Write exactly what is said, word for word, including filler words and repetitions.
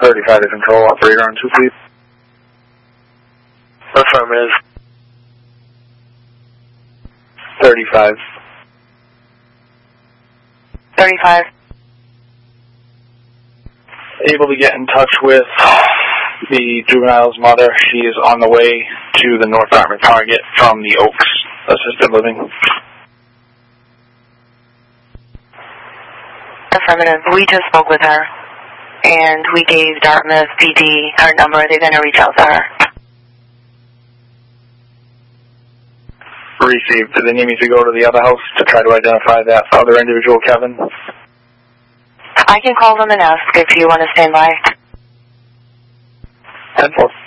thirty-five to control, operator on two, please. Affirmative. thirty-five. thirty-five. Able to get in touch with the juvenile's mother. She is on the way to the North Dartmouth Target from the Oaks Assisted Living. Affirmative. We just spoke with her, and we gave Dartmouth P D her number. They're going to reach out to her. Received. Do they need me to go to the other house to try to identify that other individual, Kevin? I can call them and ask if you want to stand by. ten four.